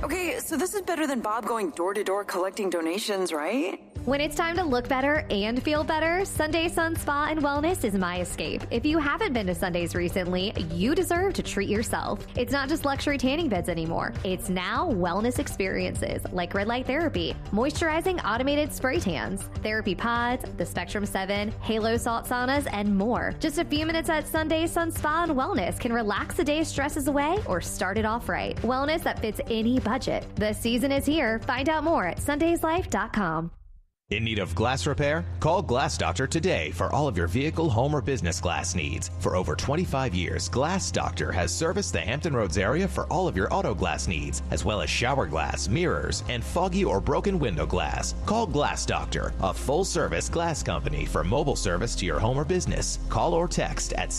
Okay, so this is better than Bob going door to door collecting donations, right? When it's time to look better and feel better, Sunday Sun Spa and Wellness is my escape. If you haven't been to Sundays recently, you deserve to treat yourself. It's not just luxury tanning beds anymore. It's now wellness experiences like red light therapy, moisturizing automated spray tans, therapy pods, the Spectrum 7, Halo salt saunas, and more. Just a few minutes at Sunday Sun Spa and Wellness can relax the day's stresses away or start it off right. Wellness that fits any budget. The season is here. Find out more at sundayslife.com. In need of glass repair? Call Glass Doctor today for all of your vehicle, home, or business glass needs. For over 25 years, Glass Doctor has serviced the Hampton Roads area for all of your auto glass needs, as well as shower glass, mirrors, and foggy or broken window glass. Call Glass Doctor, a full-service glass company for mobile service to your home or business. Call or text at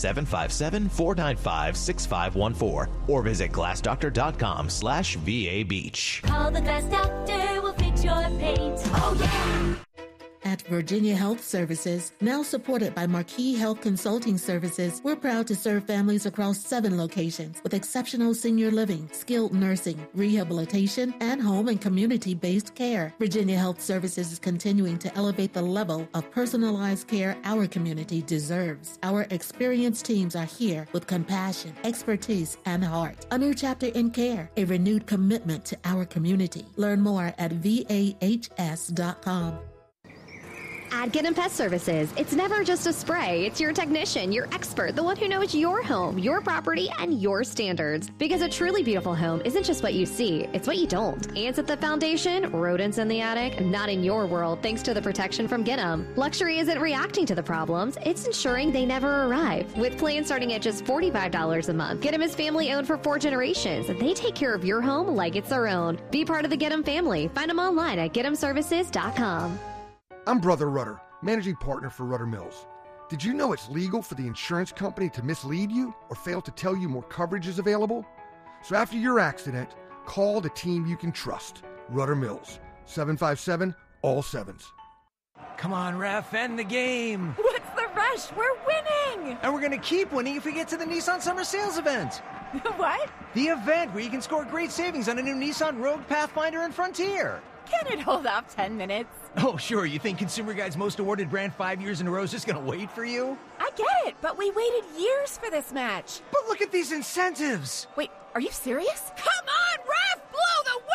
757-495-6514 or visit glassdoctor.com/VA Beach. Call the Glass Doctor, we'll fix your paint. Oh, yeah! At Virginia Health Services, now supported by Marquis Health Consulting Services, we're proud to serve families across 7 locations with exceptional senior living, skilled nursing, rehabilitation, and home and community-based care. Virginia Health Services is continuing to elevate the level of personalized care our community deserves. Our experienced teams are here with compassion, expertise, and heart. A new chapter in care, a renewed commitment to our community. Learn more at vahs.com. At Get 'em Pest Services, it's never just a spray. It's your technician, your expert, the one who knows your home, your property, and your standards. Because a truly beautiful home isn't just what you see, it's what you don't. Ants at the foundation, rodents in the attic, not in your world thanks to the protection from Get 'em. Luxury isn't reacting to the problems, it's ensuring they never arrive. With plans starting at just $45 a month, Get 'em is family owned for 4 generations. They take care of your home like it's their own. Be part of the Get 'em family. Find them online at getemservices.com. I'm Brother Rudder, managing partner for Rudder Mills. Did you know it's legal for the insurance company to mislead you or fail to tell you more coverage is available? So after your accident, call the team you can trust. Rudder Mills, 757-ALL-7s. Come on, ref, end the game. What's the rush? We're winning. And we're going to keep winning if we get to the Nissan Summer Sales event. What? The event where you can score great savings on a new Nissan Rogue, Pathfinder, and Frontier. Can it hold off 10 minutes? Oh, sure. You think Consumer Guide's most awarded brand 5 years in a row is just going to wait for you? I get it, but we waited years for this match. But look at these incentives. Wait, are you serious? Come